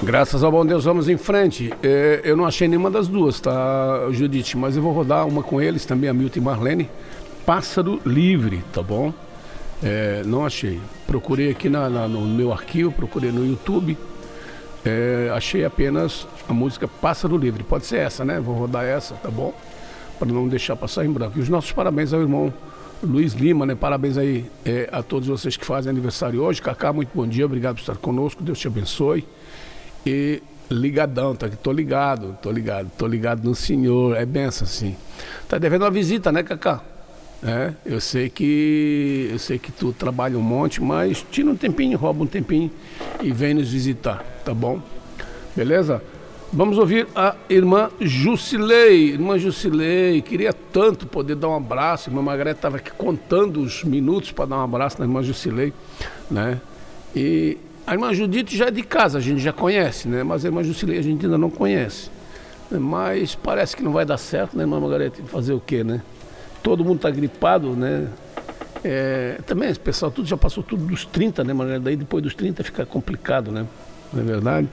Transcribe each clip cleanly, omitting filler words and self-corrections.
Graças ao bom Deus, vamos em frente. Eu não achei nenhuma das duas, tá, Judite? Mas eu vou rodar uma com eles também, a Milton e Marlene. Pássaro Livre, tá bom? Não achei. Procurei aqui no meu arquivo, procurei no YouTube. Achei apenas a música Pássaro Livre. Pode ser essa, né? Vou rodar essa, tá bom? Para não deixar passar em branco. E os nossos parabéns ao irmão Luiz Lima, né? Parabéns aí a todos vocês que fazem aniversário hoje. Cacá, muito bom dia, obrigado por estar conosco, Deus te abençoe. E ligadão, tá aqui, tô ligado no senhor, é benção sim. Tá devendo uma visita, né, Cacá? Eu sei que tu trabalha um monte, mas tira um tempinho, rouba um tempinho e vem nos visitar, tá bom? Beleza? Vamos ouvir a irmã Jusilei. Irmã Jusilei, queria tanto poder dar um abraço. A irmã Margarete estava aqui contando os minutos para dar um abraço na irmã Jusilei, né? E a irmã Judite já é de casa, a gente já conhece, né? Mas a irmã Jusilei a gente ainda não conhece. Mas parece que não vai dar certo, né, irmã Margarete? Fazer o quê, né? Todo mundo está gripado, né? Também esse pessoal tudo já passou tudo dos 30, né, Margarete? Daí depois dos 30 fica complicado, né? Não é verdade?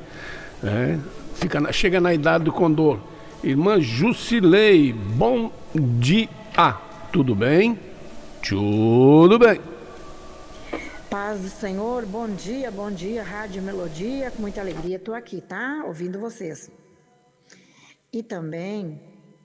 Chega na idade do condor. Irmã Jusilei, bom dia. Tudo bem? Tudo bem. Paz do Senhor, bom dia, Rádio Melodia, com muita alegria estou aqui, tá? Ouvindo vocês. E também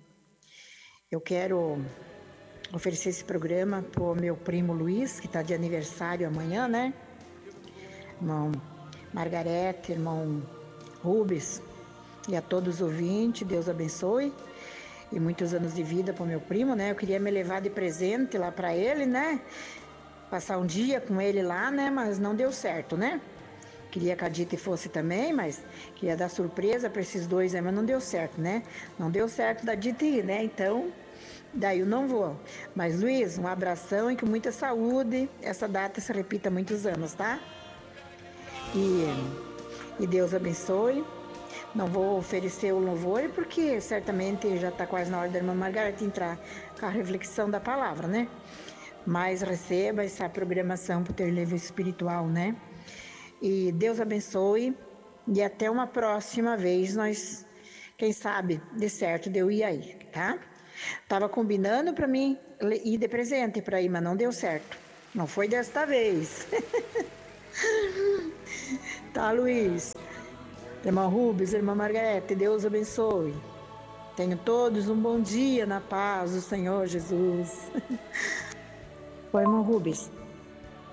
eu quero oferecer esse programa pro meu primo Luiz, que está de aniversário amanhã, né? Irmão Margarete, irmão Rubens, e a todos os ouvintes, Deus abençoe. E muitos anos de vida pro meu primo, né? Eu queria me levar de presente lá para ele, né? Passar um dia com ele lá, né? Mas não deu certo, né? Queria que a Dite fosse também, mas queria dar surpresa para esses dois aí, mas não deu certo, né? Não deu certo da Dite ir, né? Então, daí eu não vou. Mas, Luiz, um abração e com muita saúde. Essa data se repita há muitos anos, tá? E Deus abençoe. Não vou oferecer o louvor porque certamente já está quase na hora da irmã Margarete entrar com a reflexão da palavra, né? Mas receba essa programação para o teu livro espiritual, né? E Deus abençoe e até uma próxima vez nós, quem sabe, dê certo de eu ir aí, tá? Tava combinando para mim ir de presente para ir, mas não deu certo. Não foi desta vez. Tá, Luiz? Irmão Rubens, irmã Margarete, Deus abençoe. Tenham todos um bom dia na paz do Senhor Jesus. Oi, irmão Rubens.